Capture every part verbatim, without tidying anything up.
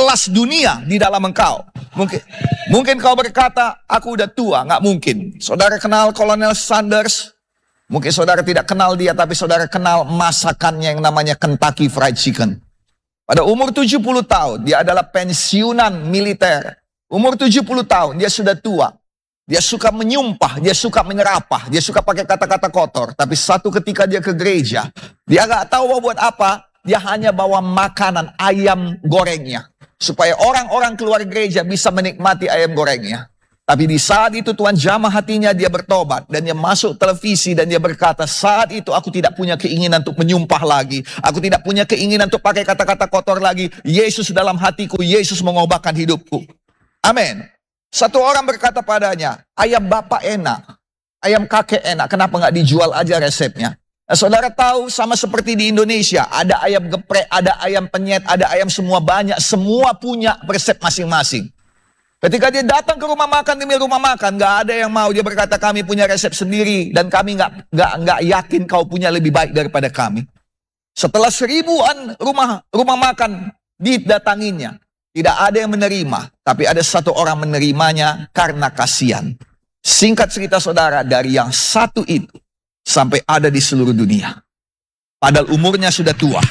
kelas dunia di dalam engkau. Mungkin mungkin kau berkata, aku udah tua. Nggak mungkin. Saudara kenal Kolonel Sanders? Mungkin saudara tidak kenal dia, tapi saudara kenal masakannya yang namanya Kentucky Fried Chicken. Pada umur tujuh puluh tahun, dia adalah pensiunan militer. Umur tujuh puluh tahun, dia sudah tua. Dia suka menyumpah, dia suka menyerapah, dia suka pakai kata-kata kotor. Tapi satu ketika dia ke gereja, dia nggak tahu mau buat apa, dia hanya bawa makanan ayam gorengnya. Supaya orang-orang keluar gereja bisa menikmati ayam gorengnya. Tapi di saat itu Tuhan jamah hatinya, dia bertobat. Dan dia masuk televisi dan dia berkata, saat itu aku tidak punya keinginan untuk menyumpah lagi. Aku tidak punya keinginan untuk pakai kata-kata kotor lagi. Yesus dalam hatiku, Yesus mengubahkan hidupku. Amin. Satu orang berkata padanya, ayam bapak enak, ayam kakek enak, kenapa nggak dijual aja resepnya? Nah, saudara tahu sama seperti di Indonesia, ada ayam geprek, ada ayam penyet, ada ayam semua banyak, semua punya resep masing-masing. Ketika dia datang ke rumah makan demi rumah makan, nggak ada yang mau. Dia berkata, kami punya resep sendiri dan kami nggak nggak nggak yakin kau punya lebih baik daripada kami. Setelah seribuan rumah rumah makan didatanginya, tidak ada yang menerima, tapi ada satu orang menerimanya karena kasihan. Singkat cerita saudara, dari yang satu itu sampai ada di seluruh dunia. Padahal umurnya sudah tua.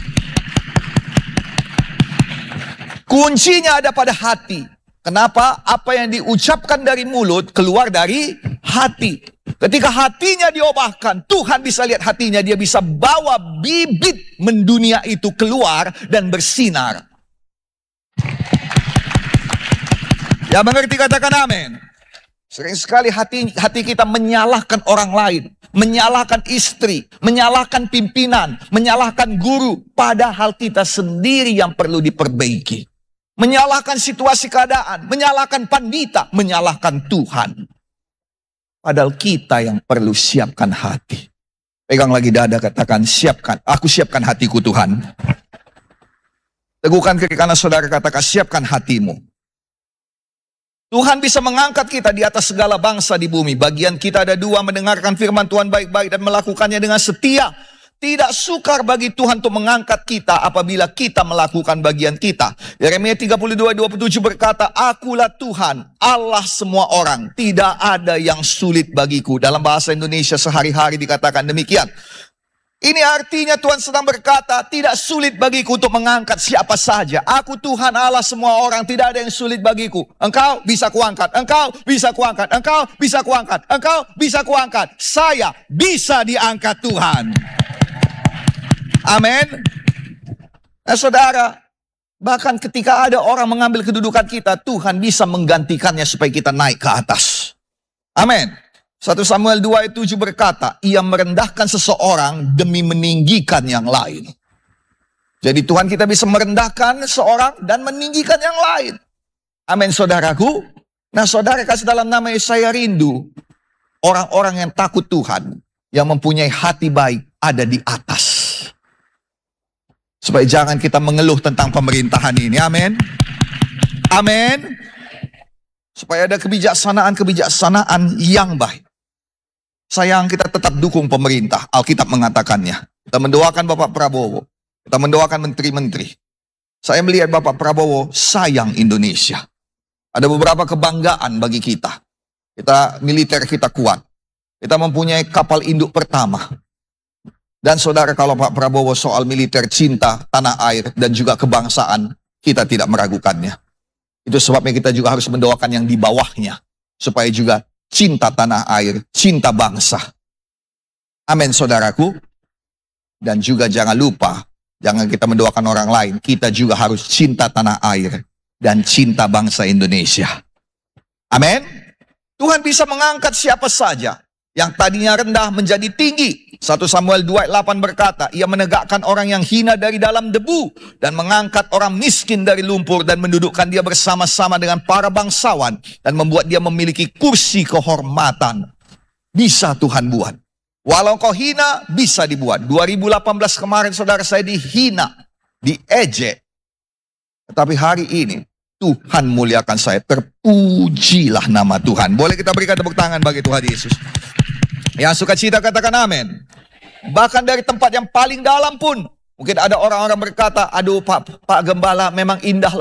Kuncinya ada pada hati. Kenapa? Apa yang diucapkan dari mulut keluar dari hati. Ketika hatinya diubahkan, Tuhan bisa lihat hatinya, dia bisa bawa bibit mendunia itu keluar dan bersinar. Ya mengerti, katakan amin. Sering sekali hati, hati kita menyalahkan orang lain, menyalahkan istri, menyalahkan pimpinan, menyalahkan guru, padahal kita sendiri yang perlu diperbaiki. Menyalahkan situasi keadaan, menyalahkan pandita, menyalahkan Tuhan. Padahal kita yang perlu siapkan hati. Pegang lagi dada, katakan, siapkan, aku siapkan hatiku Tuhan. Teguhkan kiri kanan saudara, katakan, siapkan hatimu. Tuhan bisa mengangkat kita di atas segala bangsa di bumi. Bagian kita ada dua, mendengarkan firman Tuhan baik-baik dan melakukannya dengan setia. Tidak sukar bagi Tuhan untuk mengangkat kita apabila kita melakukan bagian kita. Yeremia tiga puluh dua dua puluh tujuh berkata, akulah Tuhan, Allah semua orang. Tidak ada yang sulit bagiku. Dalam bahasa Indonesia sehari-hari dikatakan demikian. Ini artinya Tuhan sedang berkata, tidak sulit bagiku untuk mengangkat siapa saja. Aku Tuhan Allah semua orang, tidak ada yang sulit bagiku. Engkau bisa kuangkat, engkau bisa kuangkat, engkau bisa kuangkat, engkau bisa kuangkat. Saya bisa diangkat Tuhan. Amin. Nah saudara, bahkan ketika ada orang mengambil kedudukan kita, Tuhan bisa menggantikannya supaya kita naik ke atas. Amin. satu Samuel dua ayat tujuh berkata, ia merendahkan seseorang demi meninggikan yang lain. Jadi Tuhan kita bisa merendahkan seorang dan meninggikan yang lain. Amin saudaraku. Nah saudara kasih dalam nama Yesus, saya rindu orang-orang yang takut Tuhan, yang mempunyai hati baik ada di atas. Supaya jangan kita mengeluh tentang pemerintahan ini. Amin. Amin. Supaya ada kebijaksanaan-kebijaksanaan yang baik. Sayang, kita tetap dukung pemerintah. Alkitab mengatakannya. Kita mendoakan Bapak Prabowo. Kita mendoakan menteri-menteri. Saya melihat Bapak Prabowo sayang Indonesia. Ada beberapa kebanggaan bagi kita. Kita militer kita kuat. Kita mempunyai kapal induk pertama. Dan saudara, kalau Pak Prabowo soal militer, cinta, tanah air, dan juga kebangsaan, kita tidak meragukannya. Itu sebabnya kita juga harus mendoakan yang di bawahnya. Supaya juga cinta tanah air, cinta bangsa. Amin saudaraku. Dan juga jangan lupa, jangan kita mendoakan orang lain, kita juga harus cinta tanah air dan cinta bangsa Indonesia. Amin. Tuhan bisa mengangkat siapa saja. Yang tadinya rendah menjadi tinggi. satu Samuel dua ayat delapan berkata, ia menegakkan orang yang hina dari dalam debu dan mengangkat orang miskin dari lumpur dan mendudukkan dia bersama-sama dengan para bangsawan dan membuat dia memiliki kursi kehormatan. Bisa Tuhan buat. Walau kau hina, bisa dibuat. dua ribu delapan belas kemarin saudara saya dihina, diejek. Tetapi hari ini Tuhan muliakan saya. Terpujilah nama Tuhan. Boleh kita berikan tepuk tangan bagi Tuhan Yesus. Yang suka cita katakan amin. Bahkan dari tempat yang paling dalam pun, mungkin ada orang-orang berkata, aduh Pak, Pak Gembala memang indah